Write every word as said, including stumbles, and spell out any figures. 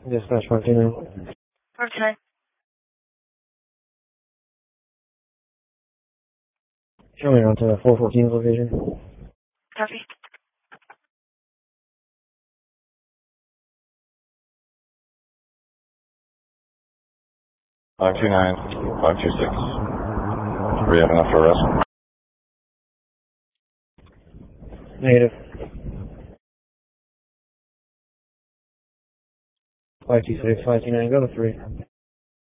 Dispatch one two nine. four two nine. Show me around to the four fourteen location. Copy. five two nine, five two six. Do we have enough for arrest? Negative. five two six, five two nine, go to three.